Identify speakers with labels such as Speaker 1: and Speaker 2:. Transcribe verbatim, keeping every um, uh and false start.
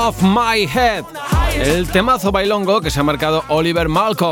Speaker 1: of My Head, el temazo bailongo que se ha marcado Oliver Malcolm.